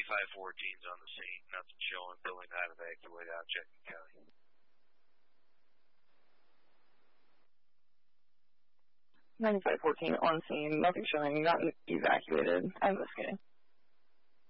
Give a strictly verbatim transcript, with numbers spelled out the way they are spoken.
ninety-five fourteen's on the scene. Nothing showing. Building nine evacuate out. Checking county. ninety-five fourteen on scene. Nothing showing. Not evacuated. I'm just kidding.